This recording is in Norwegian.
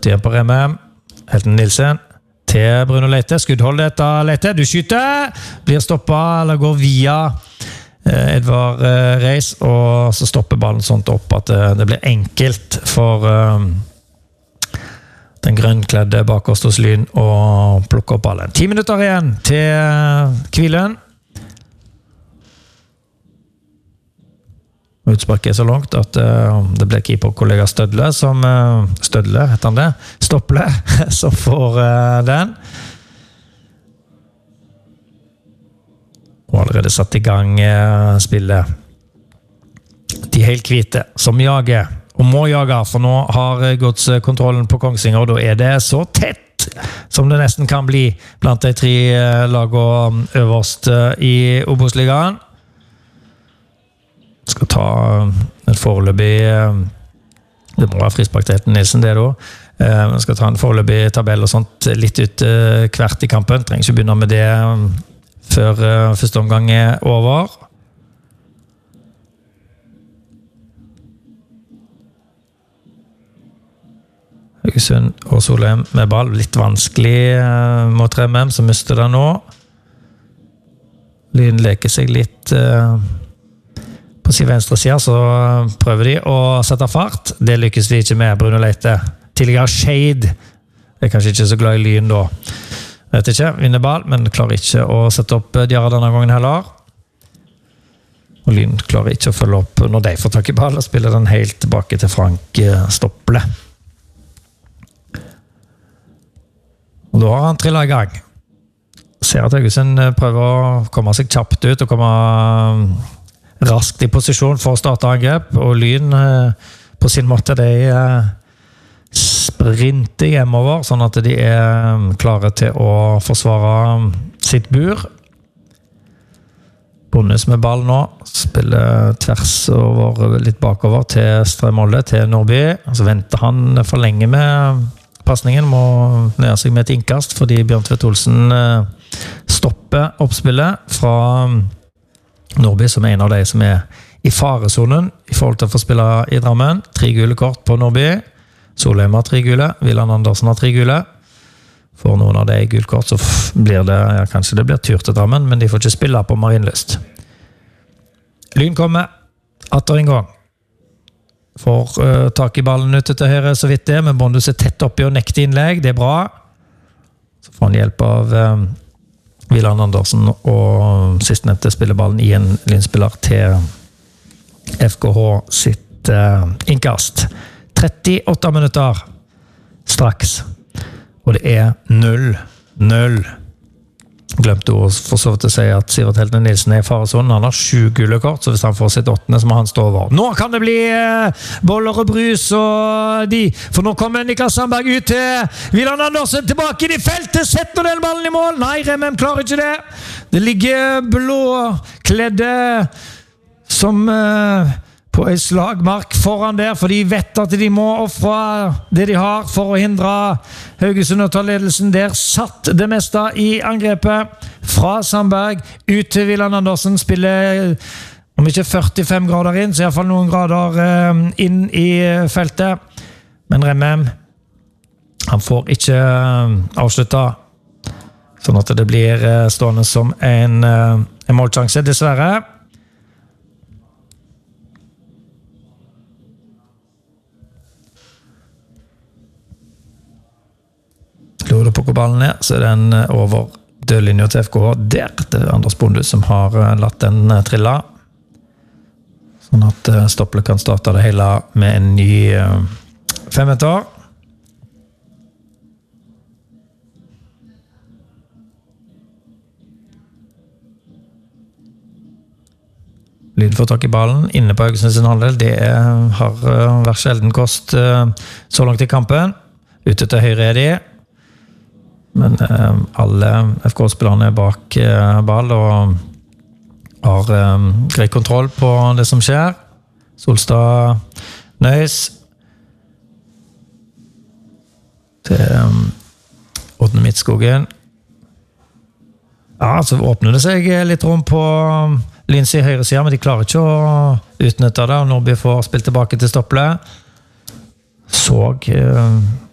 8 igjen på Remme. Helten Nilsen til Bruno Leite. Skuddhold etter Leite. Du skyter! Blir stoppet, eller går via Edvard Reis, og så stopper ballen sånt opp at det blir enkelt for den grønnkledde bakerst hos Lyn å plukke opp ballen. 10 minutter igjen til Kviløen. Utsparket så langt at det ble keeperkollega Stødle som Stødle, heter han det? Stopple, som får den. Og allerede satt i gang spillet. De helt hvite som jager, og må jage, for nå har godskontrollen på Kongsvinger, og da det så tett som det nesten kan bli blant de 3 lagene øverst i Obos-ligaen. Skal ta en foreløpig det må være frispark til Helten Nilsen det da. Skal ta en foreløpig tabell og sånt litt ut hvert i kampen. Trenger ikke begynne med det før første omgang over. Haugesund og Solheim med ball. Litt vanskelig mot Remem, som mister det nå. Lyn leker seg litt på sin venstre side, så prøver de å sette fart. Det lykkes vi ikke med, Bruno Leite. Tidligere Shade. Kanskje ikke så glad i Lyn da. Vet ikke, vinner ball, men klarer ikke å sette opp Diarra denne gangen heller. Og Lyn klarer ikke å følge opp når de får tak i ball, og spiller den helt tilbake til Frank Stopple. Og da har han trillet i gang. Ser at Haugesund prøver å komme seg kjapt ut og komme raskt i posisjon for å starte angrep, og Lyn på sin måte de sprinter hjemover, sånn at de klare til å forsvare sitt bur. Bonnes med ball nå, spiller tvers over, litt bakover til Stremolle, til Norby, så venter han for lenge med passningen, må nære seg med et innkast, fordi Bjørn Tvedt Olsen stopper oppspillet fra Norby, som en av de som i faresonen i forhold til å få spille i Drammen. 3 gule kort på Norby. Solheim har 3 gule. Villand Andersen har 3 gule. For noen av de gule kort så blir det, kanskje det blir tur til Drammen, men de får ikke spille på Marienlyst. Lyn kommer atter en gang. Får tak i ballen ute til høyre så vidt det, men Bondus tett oppi og nekter innlegg. Det bra. Så får han hjelp av Villand Andersen, og sistnevnte spiller ballen i en Lynspiller til FKH sitt innkast. 38 minutter straks, og det 0-0. Glemte å for så vidt å si at Sivert Helten Nilsen i faresonen. Han har 7 gule kort, så hvis han får sitt 8. så må han stå over. Nå kan det bli boller og brus og de, for nå kommer Niklas Sandberg ut til Villand Andersen tilbake i feltet, setter den ballen i mål. Nei, Remem klarer ikke det. Det ligger blåkledde som på en slagmark foran der, for de vet at de må offre det de har for å hindre Haugesund å ta ledelsen. Der satt det meste i angrepet fra Sandberg ut til Villand Andersen, spiller om ikke 45 grader inn, så i hvert fall noen grader inn i feltet. Men Remem, han får ikke avslutta, sånn at det blir stående som en målsjanse, dessverre. Slår det på hvor ballen så den over dødlinja til FKH. Der det Anders Bondus som har latt den trille. Sånn at Stopple kan starte det hele med en ny 5-meter. Lyn får tak i ballen inne på Haugesund sin handel. Det har vært sjelden kost så langt i kampen. Ute til høyre de. Men alle FK-spillerne bak ball og har grei kontroll på det som skjer. Solstad Nøys til Ådne Midtskogen. Ja, så åpner det seg litt rom på Lyns i høyre siden, men de klarer ikke å utnytte det, og Norby får spilt tilbake til Stopple.